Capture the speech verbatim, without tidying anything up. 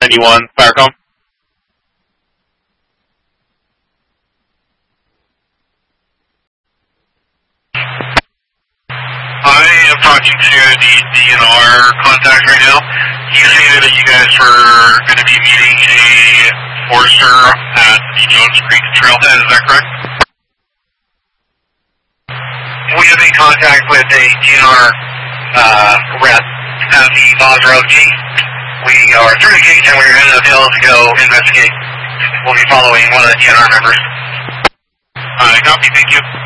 ninety-one, Firecom. I am talking to the D N R contact right now. He stated that you guys were going to be meeting a forester at the Jones Creek Trailhead, is that correct? We have made contact with a D N R uh, rep at the Bosra O G. We are through the gate and we're headed uphill to go investigate. We'll be following one of the D N R members. Alright, copy, thank you.